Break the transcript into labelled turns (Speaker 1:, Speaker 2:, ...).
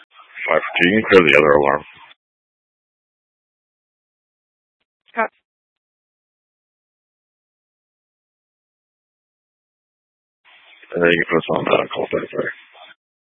Speaker 1: You can clear the other alarm.
Speaker 2: Scott.
Speaker 1: And then you can put us on call 33.